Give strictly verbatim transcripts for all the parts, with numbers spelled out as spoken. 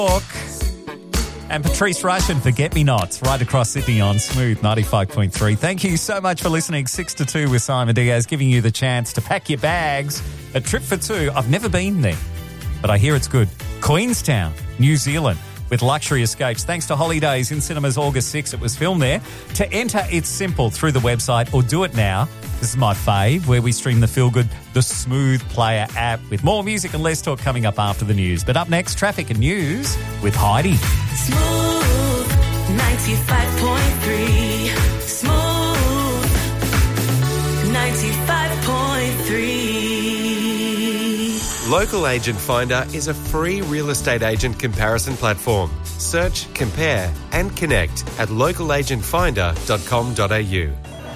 Talk. And Patrice Russian, Forget Me Nots, right across Sydney on Smooth ninety-five point three. Thank you so much for listening. six to two with Simon Diaz, giving you the chance to pack your bags. A trip for two. I've never been there, but I hear it's good. Queenstown, New Zealand, with luxury escapes. Thanks to Holidays in cinemas August sixth. It was filmed there. To enter, it's simple through the website or do it now. This is my fave, where we stream the feel-good, the Smooth Player app with more music and less talk coming up after the news. But up next, traffic and news with Heidi. Smooth ninety-five point three. Smooth ninety-five point three. Local Agent Finder is a free real estate agent comparison platform. Search, compare and connect at local agent finder dot com dot a u.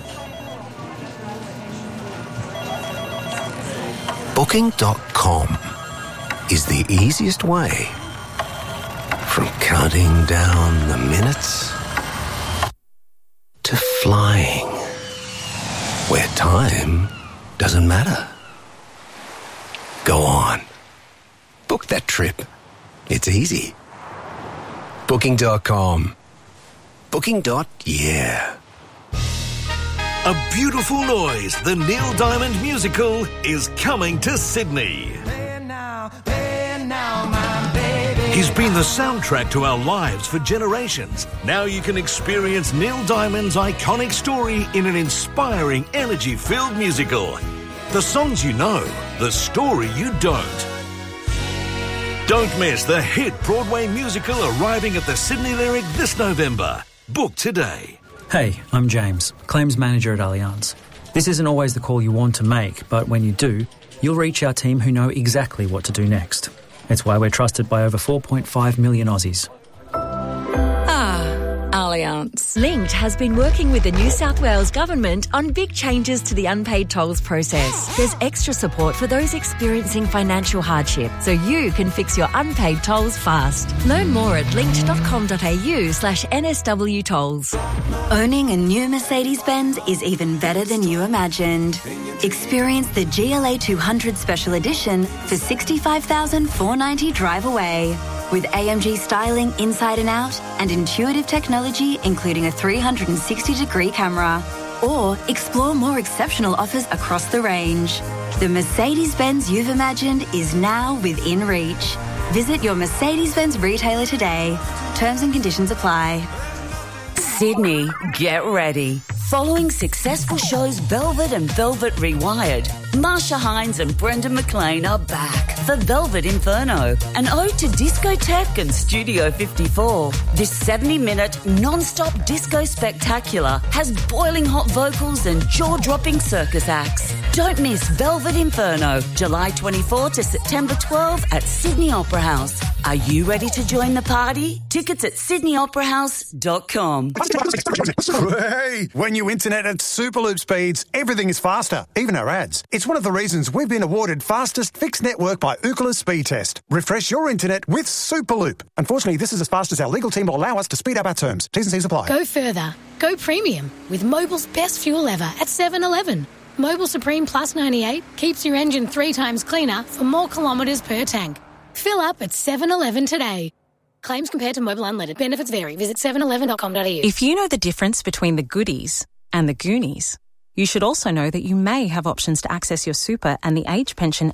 Booking dot com is the easiest way from counting down the minutes to flying, where time doesn't matter. Go on. Book that trip. It's easy. Booking dot com. Booking. Yeah. A Beautiful Noise, the Neil Diamond musical, is coming to Sydney. He's been the soundtrack to our lives for generations. Now you can experience Neil Diamond's iconic story in an inspiring, energy-filled musical. The songs you know, the story you don't. Don't miss the hit Broadway musical arriving at the Sydney Lyric this November. Book today. Hey, I'm James, Claims Manager at Allianz. This isn't always the call you want to make, but when you do, you'll reach our team who know exactly what to do next. It's why we're trusted by over four point five million Aussies. Allianz. Linked has been working with the New South Wales Government on big changes to the unpaid tolls process. There's extra support for those experiencing financial hardship, so you can fix your unpaid tolls fast. Learn more at linked dot com dot a u slash N S W tolls. Owning a new Mercedes-Benz is even better than you imagined. Experience the G L A two hundred Special Edition for sixty-five thousand four hundred ninety dollars drive away. With A M G styling inside and out and intuitive technology including a three hundred sixty degree camera. Or explore more exceptional offers across the range. The Mercedes-Benz you've imagined is now within reach. Visit your Mercedes-Benz retailer today. Terms and conditions apply. Sydney, get ready. Following successful shows Velvet and Velvet Rewired, Marsha Hines and Brendan McLean are back for Velvet Inferno, an ode to discotheque and Studio fifty-four. This seventy-minute non-stop disco spectacular has boiling hot vocals and jaw-dropping circus acts. Don't miss Velvet Inferno, July twenty-fourth to September twelfth at Sydney Opera House. Are you ready to join the party? Tickets at sydney opera house dot com. Hey, when you internet at Superloop speeds, everything is faster, even our ads. It's one of the reasons we've been awarded fastest fixed network by Ookla Speed Test. Refresh your internet with Superloop. Unfortunately, this is as fast as our legal team will allow us to speed up our terms. T's and C's apply. Go further. Go premium with Mobil's best fuel ever at seven eleven. Mobil Supreme Plus ninety-eight keeps your engine three times cleaner for more kilometres per tank. Fill up at seven eleven today. Claims compared to Mobil Unlimited. Benefits vary. Visit seven eleven dot com dot a u. If you know the difference between the goodies and the Goonies, you should also know that you may have options to access your super and the age pension